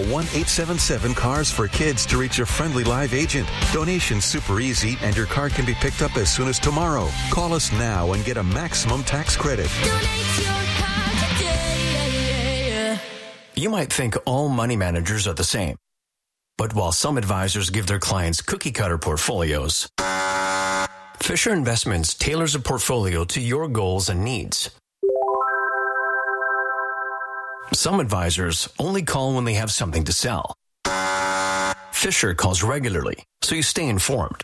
1-877-CARS-FOR-KIDS to reach a friendly live agent. Donation's super easy, and your car can be picked up as soon as tomorrow. Call us now and get a maximum tax credit. Donate your car today. You might think all money managers are the same. But while some advisors give their clients cookie-cutter portfolios, Fisher Investments tailors a portfolio to your goals and needs. Some advisors only call when they have something to sell. Fisher calls regularly, so you stay informed.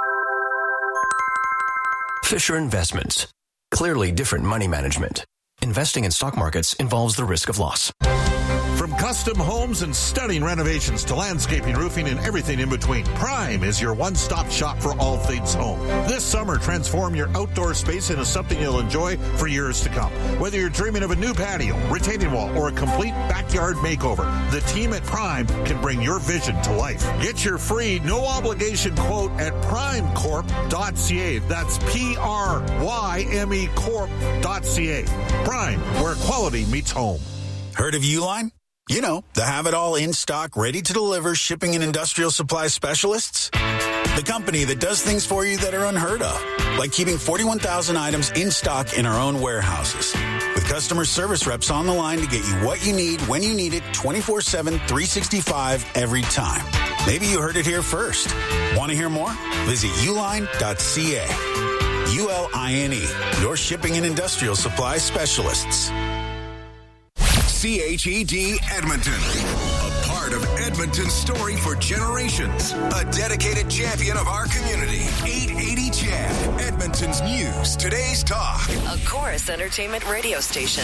Fisher Investments. Clearly different money management. Investing in stock markets involves the risk of loss. From custom homes and stunning renovations to landscaping, roofing, and everything in between, Prime is your one-stop shop for all things home. This summer, transform your outdoor space into something you'll enjoy for years to come. Whether you're dreaming of a new patio, retaining wall, or a complete backyard makeover, the team at Prime can bring your vision to life. Get your free, no-obligation quote at primecorp.ca. That's P-R-Y-M-E Corp.ca. Prime, where quality meets home. Heard of Uline? You know, the have-it-all in-stock, ready-to-deliver shipping and industrial supply specialists. The company that does things for you that are unheard of, like keeping 41,000 items in stock in our own warehouses. With customer service reps on the line to get you what you need, when you need it, 24/7, 365, every time. Maybe you heard it here first. Want to hear more? Visit uline.ca. ULINE, your shipping and industrial supply specialists. CHED Edmonton, a part of Edmonton's story for generations, a dedicated champion of our community. 880 CHED, Edmonton's news, today's talk. A Chorus Entertainment radio station.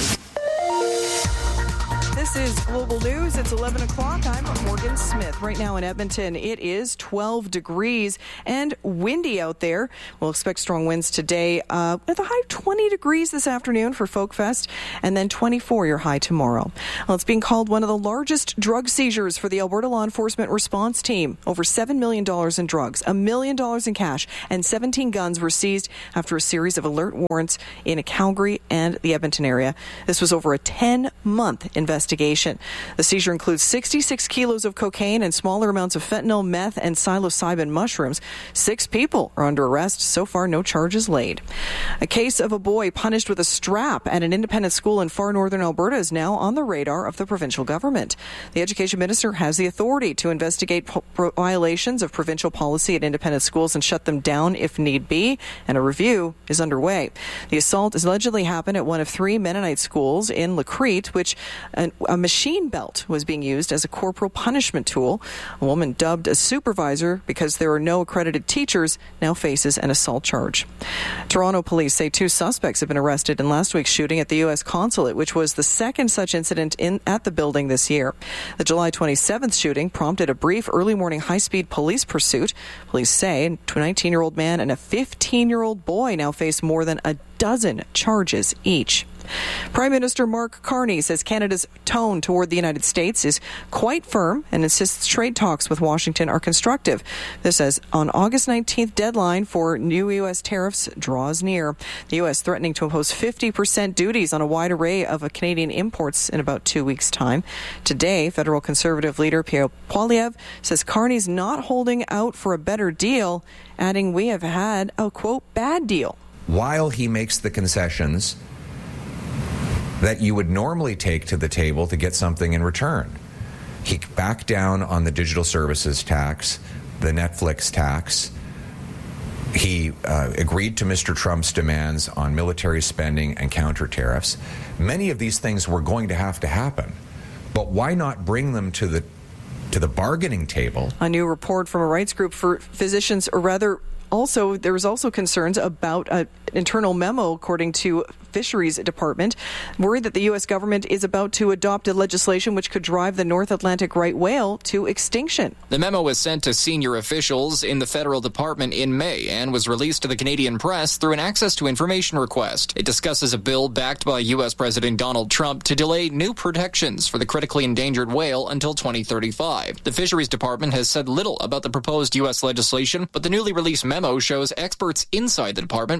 This is Global News. It's 11 o'clock. I'm Morgan Smith. Right now in Edmonton, it is 12 degrees and windy out there. We'll expect strong winds today with a high of 20 degrees this afternoon for Folk Fest, and then 24 your high tomorrow. Well, it's being called one of the largest drug seizures for the Alberta Law Enforcement Response Team. Over $7 million in drugs, $1 million in cash, and 17 guns were seized after a series of alert warrants in Calgary and the Edmonton area. This was over a 10-month investigation. The seizure includes 66 kilos of cocaine and smaller amounts of fentanyl, meth, and psilocybin mushrooms. 6 people are under arrest. So far, no charges laid. A case of a boy punished with a strap at an independent school in far northern Alberta is now on the radar of the provincial government. The education minister has the authority to investigate violations of provincial policy at independent schools and shut them down if need be, and a review is underway. The assault has allegedly happened at one of 3 Mennonite schools in Lacrete, which a machine belt was being used as a corporal punishment tool. A woman dubbed a supervisor because there are no accredited teachers now faces an assault charge. Toronto police say 2 suspects have been arrested in last week's shooting at the U.S. consulate, which was the second such incident at the building this year. The July 27th shooting prompted a brief early morning high-speed police pursuit. Police say a 19-year-old man and a 15-year-old boy now face more than a dozen charges each. Prime Minister Mark Carney says Canada's tone toward the United States is quite firm and insists trade talks with Washington are constructive. This as on August 19th deadline for new U.S. tariffs draws near. The U.S. threatening to impose 50% duties on a wide array of Canadian imports in about 2 weeks' time. Today, federal Conservative leader Pierre Poilievre says Carney's not holding out for a better deal, adding we have had a, quote, bad deal. While he makes the concessions that you would normally take to the table to get something in return. He backed down on the digital services tax, the Netflix tax. He agreed to Mr. Trump's demands on military spending and counter tariffs. Many of these things were going to have to happen, but why not bring them to the bargaining table? A new report from a rights group for physicians, or rather, there was also concerns about an internal memo, according to Fisheries Department, worried that the U.S. government is about to adopt a legislation which could drive the North Atlantic right whale to extinction. The memo was sent to senior officials in the federal department in May and was released to the Canadian press through an access to information request. It discusses a bill backed by U.S. President Donald Trump to delay new protections for the critically endangered whale until 2035. The Fisheries Department has said little about the proposed U.S. legislation, but the newly released memo shows experts inside the department believe the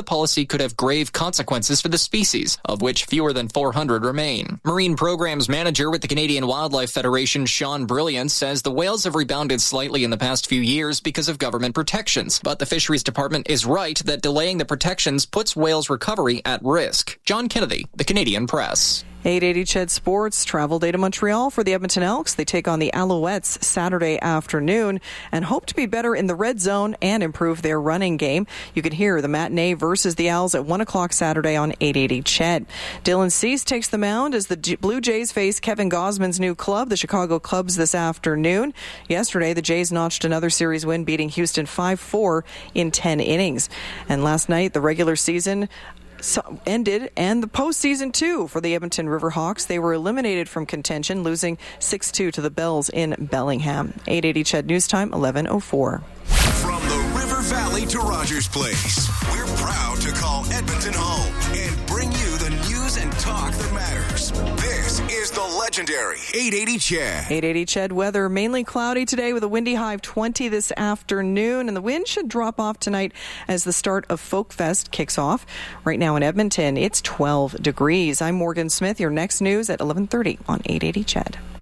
policy could have grave consequences for the species, of which fewer than 400 remain. Marine Programs Manager with the Canadian Wildlife Federation, Sean Brilliant, says the whales have rebounded slightly in the past few years because of government protections, but the Fisheries Department is right that delaying the protections puts whales' recovery at risk. John Kennedy, the Canadian Press. 880 CHED Sports, travel day to Montreal for the Edmonton Elks. They take on the Alouettes Saturday afternoon and hope to be better in the red zone and improve their running game. You can hear the matinee versus the Owls at 1 o'clock Saturday on 880 CHED. Dylan Cease takes the mound as the Blue Jays face Kevin Gausman's new club, the Chicago Cubs, this afternoon. Yesterday, the Jays notched another series win, beating Houston 5-4 in 10 innings. And last night, the regular season ended, and the postseason too for the Edmonton Riverhawks. They were eliminated from contention, losing 6-2 to the Bells in Bellingham. 880 CHED News Time, 11:04. From the River Valley to Rogers Place, we're proud to call Edmonton home and bring you the news and talk that matters. This is the legendary 880 CHED. 880 CHED weather, mainly cloudy today with a windy high of 20 this afternoon, and the wind should drop off tonight as the start of Folk Fest kicks off. Right now in Edmonton, it's 12 degrees. I'm Morgan Smith. Your next news at 11:30 on 880 CHED.